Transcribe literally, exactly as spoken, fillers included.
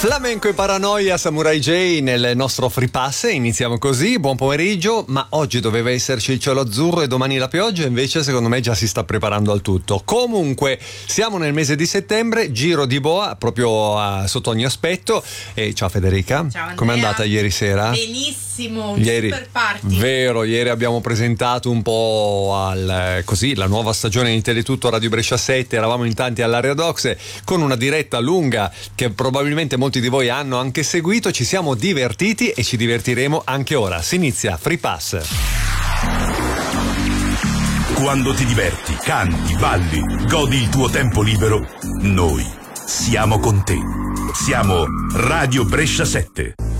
Flamenco e Paranoia, Samurai J nel nostro Free Pass. Iniziamo così, buon pomeriggio, ma oggi doveva esserci il cielo azzurro e domani la pioggia, invece secondo me già si sta preparando al tutto. Comunque siamo nel mese di settembre, giro di boa proprio uh, sotto ogni aspetto. E ciao Federica, ciao Andrea. Com'è andata ieri sera? Benissimo, un ieri, super party. Vero, ieri abbiamo presentato un po' al, così la nuova stagione di Teletutto Radio Brescia sette, eravamo in tanti all'Area Dox con una diretta lunga che probabilmente molti di voi hanno anche seguito. Ci siamo divertiti e ci divertiremo anche ora. Si inizia Free Pass. Quando ti diverti, canti, balli, godi il tuo tempo libero, noi siamo con te. Siamo Radio Brescia sette.